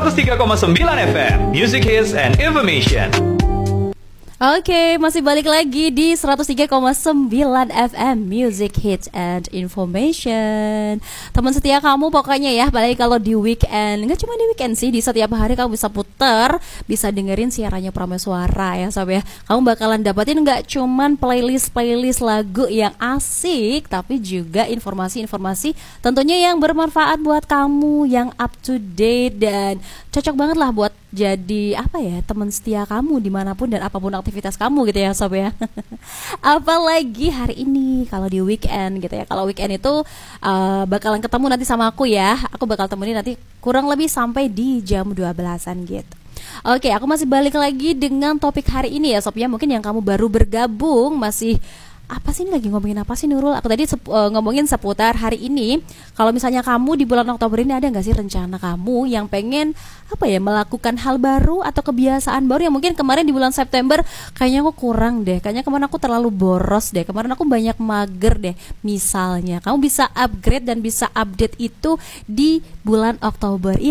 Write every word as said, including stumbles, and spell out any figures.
seratus tiga koma sembilan F M Music Hits and Information. Oke, masih balik lagi di seratus tiga koma sembilan F M Music Hits and Information. Teman setia kamu pokoknya ya, apalagi kalau di weekend. Nggak cuma di weekend sih, di setiap hari kamu bisa puter, bisa dengerin siarannya Prameswara ya sob ya. Kamu bakalan dapetin nggak cuman playlist-playlist lagu yang asik, tapi juga informasi-informasi tentunya yang bermanfaat buat kamu, yang up to date dan cocok banget lah buat jadi apa ya, teman setia kamu dimanapun dan apapun aktivitas kamu gitu ya sob ya. Apalagi hari ini kalau di weekend gitu ya. Kalau weekend itu uh, bakalan ketemu nanti sama aku ya. Aku bakal temenin nanti kurang lebih sampai di jam dua belasan gitu. Oke, aku masih balik lagi dengan topik hari ini ya sob ya. Mungkin yang kamu baru bergabung masih apa sih ini lagi ngomongin apa sih Nurul? Aku tadi sep, uh, ngomongin seputar hari ini. Kalau misalnya kamu di bulan Oktober ini ada nggak sih rencana kamu yang pengen apa ya, melakukan hal baru atau kebiasaan baru yang mungkin kemarin di bulan September kayaknya aku kurang deh, kayaknya kemarin aku terlalu boros deh, kemarin aku banyak mager deh. Misalnya kamu bisa upgrade dan bisa update itu di bulan Oktober.